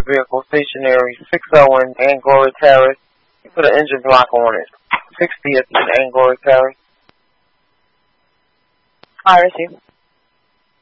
the vehicle stationary, 601 Angora Terrace. You put an engine block on it. 60th and Angora Terrace. I receive.